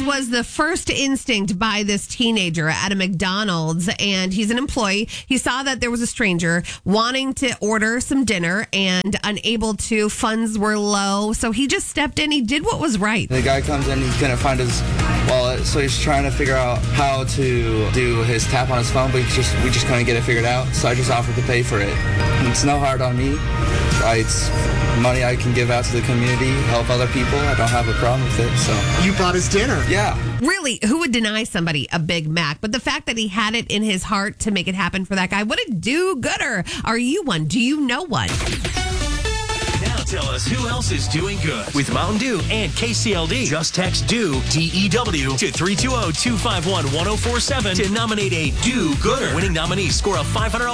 This was the first instinct by this teenager at a McDonald's, and he's an employee. He saw that there was a stranger wanting to order some dinner and unable to. Funds were low, so he just stepped in. He did what was right. The guy comes in, he couldn't find his wallet, so he's trying to figure out how to do his tap on his phone, but we just couldn't get it figured out, so I just offered to pay for it. It's no hard on me. It's money I can give out to the community, help other people. I don't have a problem with it. So You bought his dinner. yeah. Really, who would deny somebody a Big Mac? But the fact that he had it in his heart to make it happen for that guy, what a do-gooder. Are you one? Do you know one? Now tell us who else is doing good with Mountain Dew and KCLD. Just text DEW, DEW, to 320-251-1047 to nominate a do-gooder. Winning nominees score a $500